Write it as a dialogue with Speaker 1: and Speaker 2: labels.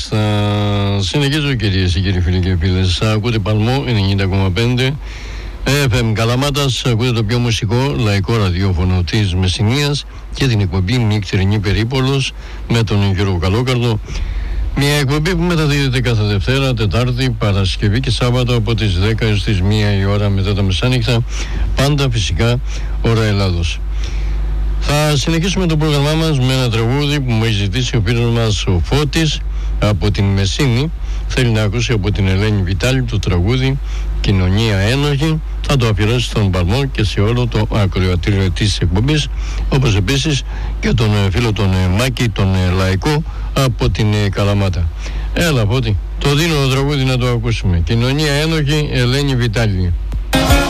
Speaker 1: Μάλιστα. Συνεχίζω, κυρίες και κύριοι φίλοι και φίλες. Ακούτε Παλμό 90,5 FM Καλαμάτας. Ακούτε το πιο μουσικό λαϊκό ραδιόφωνο της Μεσσηνίας και την εκπομπή Νύχτερινή Περίπολος με τον Γιώργο Καλόκαρδο. Μια εκπομπή που μεταδίδεται κάθε Δευτέρα, Τετάρτη, Παρασκευή και Σάββατο από τις 10 έως τις 1 η ώρα μετά τα μεσάνυχτα, πάντα φυσικά ώρα Ελλάδος. Θα συνεχίσουμε το πρόγραμμά μας με ένα τραγούδι που μου έχει ζητήσει ο φίλος μας ο Φώτης από την Μεσίνη. Θέλει να ακούσει από την Ελένη Βιτάλη το τραγούδι «Κοινωνία Ένοχη». Θα το αφιερώσει στον Παλμό και σε όλο το ακροατήριο της εκπομπής, όπως επίσης και τον φίλο τον Μάκη, τον Λαϊκό από την Καλαμάτα. Έλα Φώτη, το δίνω το τραγούδι να το ακούσουμε. «Κοινωνία Ένοχη», Ελένη Βιτάλη.